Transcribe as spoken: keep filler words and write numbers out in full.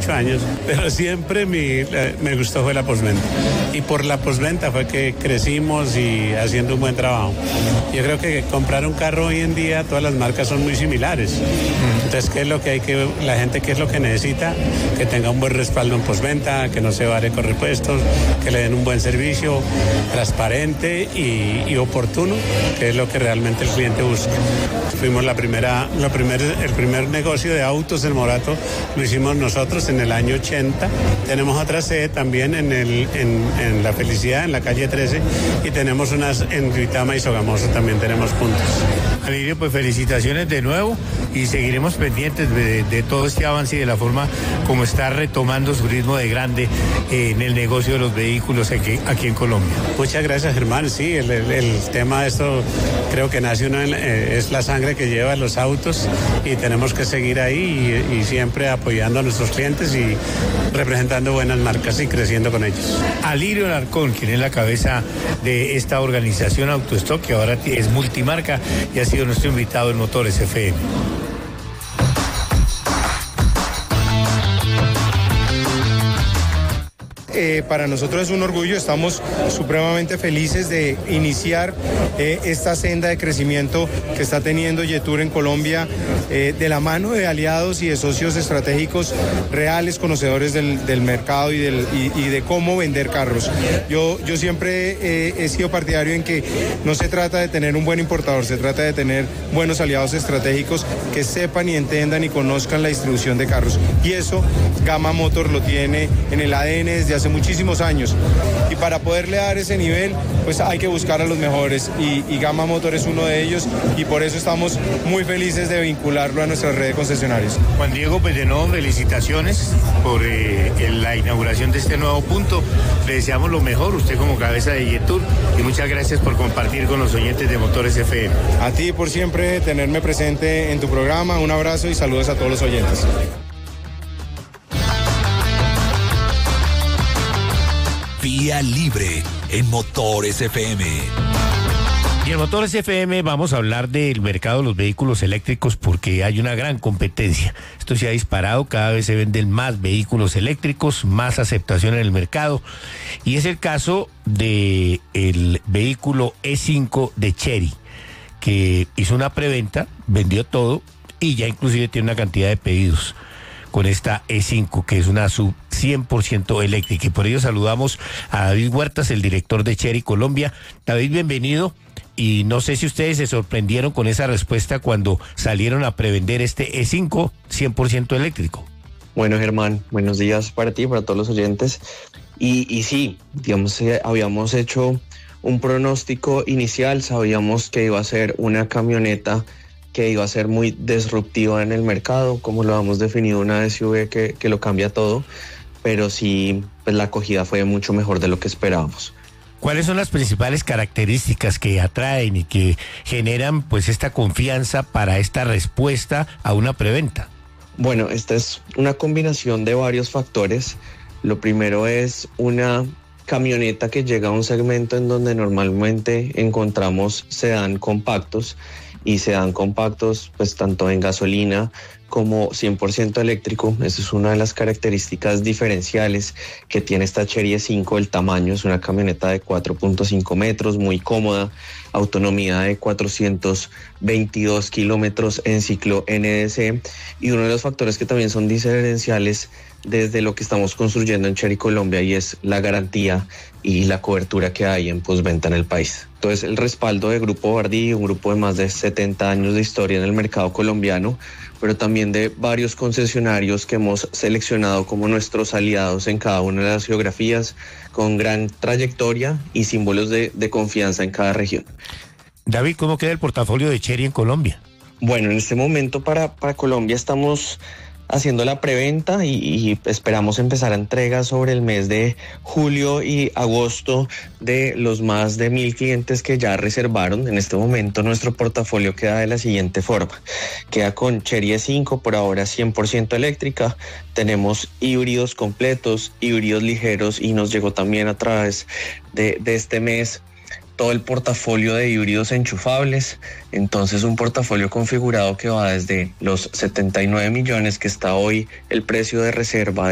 dieciocho años, pero siempre mi, me gustó fue la postventa. Y por la postventa fue que crecimos y haciendo un buen trabajo. Yo creo que comprar un carro hoy en día, todas las marcas son muy similares. Entonces, ¿qué es lo que hay que, la gente qué es lo que necesita? Que tenga un buen respaldo en postventa, que no se vare con repuestos, que le den un buen servicio, transparente y, y oportuno, que es lo que realmente el cliente busca. Fuimos la primera, lo primer, el primer negocio de autos en Morato, lo hicimos nosotros en el año ochenta. Tenemos otra sede también en, el, en, en La Felicidad, en la calle trece, y tenemos unas en Duitama y Sogamoso, también tenemos puntos. Alirio, pues felicitaciones de nuevo y seguiremos pendientes de, de todo este avance y de la forma como está retomando su ritmo de grande eh, en el negocio de los vehículos aquí, aquí en Colombia. Muchas gracias, Germán. Sí, el, el, el tema de esto creo que nace uno en, eh, es la sangre que lleva los autos y tenemos que seguir ahí y, y siempre apoyando a nuestros clientes y representando buenas marcas y creciendo con ellos. Alirio Alarcón, quien es la cabeza de esta organización Autostock, que ahora es multimarca y ha sido nuestro invitado en Motores F M. Eh, para nosotros es un orgullo, estamos supremamente felices de iniciar eh, esta senda de crecimiento que está teniendo Yetur en Colombia, eh, de la mano de aliados y de socios estratégicos reales, conocedores del, del mercado y, del, y, y de cómo vender carros. Yo, yo siempre eh, he sido partidario en que no se trata de tener un buen importador, se trata de tener buenos aliados estratégicos que sepan y entiendan y conozcan la distribución de carros. Y eso Gama Motor lo tiene en el A D N desde hace muchísimos años, y para poderle dar ese nivel pues hay que buscar a los mejores y, y Gama Motor es uno de ellos, y por eso estamos muy felices de vincularlo a nuestra red de concesionarios. Juan Diego, pues de nuevo felicitaciones por eh, la inauguración de este nuevo punto, le deseamos lo mejor, usted como cabeza de Yetur, y muchas gracias por compartir con los oyentes de Motores F M. A ti por siempre tenerme presente en tu programa, un abrazo y saludos a todos los oyentes. Vía Libre en Motores F M. Y en Motores F M vamos a hablar del mercado de los vehículos eléctricos porque hay una gran competencia. Esto se ha disparado, cada vez se venden más vehículos eléctricos, más aceptación en el mercado. Y es el caso del vehículo E cinco de Chery, que hizo una preventa, vendió todo y ya inclusive tiene una cantidad de pedidos con esta E cinco, que es una sub cien por ciento eléctrica. Y por ello saludamos a David Huertas, el director de Chery Colombia. David, bienvenido. Y no sé si ustedes se sorprendieron con esa respuesta cuando salieron a prevender este E cinco cien por ciento eléctrico. Bueno, Germán, buenos días para ti, para todos los oyentes. Y, y sí, digamos, eh, habíamos hecho un pronóstico inicial, sabíamos que iba a ser una camioneta que iba a ser muy disruptiva en el mercado, como lo hemos definido, una S U V que, que lo cambia todo, pero sí, pues la acogida fue mucho mejor de lo que esperábamos. ¿Cuáles son las principales características que atraen y que generan pues esta confianza para esta respuesta a una preventa? Bueno, esta es una combinación de varios factores. Lo primero es una camioneta que llega a un segmento en donde normalmente encontramos sedán compactos, y sedán compactos pues tanto en gasolina como cien por ciento eléctrico. Esa es una de las características diferenciales que tiene esta Chery E cinco. El tamaño es una camioneta de cuatro punto cinco metros, muy cómoda, autonomía de cuatrocientos veintidós kilómetros en ciclo N D C, y uno de los factores que también son diferenciales desde lo que estamos construyendo en Chery Colombia, y es la garantía y la cobertura que hay en postventa en el país. Entonces, el respaldo de Grupo Bardí, un grupo de más de setenta años de historia en el mercado colombiano, pero también de varios concesionarios que hemos seleccionado como nuestros aliados en cada una de las geografías, con gran trayectoria y símbolos de, de confianza en cada región. David, ¿cómo queda el portafolio de Chery en Colombia? Bueno, en este momento para, para Colombia estamos haciendo la preventa y, y esperamos empezar a entrega sobre el mes de julio y agosto de los más de mil clientes que ya reservaron. En este momento nuestro portafolio queda de la siguiente forma: queda con Chery E cinco, por ahora cien por ciento eléctrica, tenemos híbridos completos, híbridos ligeros, y nos llegó también a través de, de este mes todo el portafolio de híbridos enchufables. Entonces, un portafolio configurado que va desde los setenta y nueve millones que está hoy el precio de reserva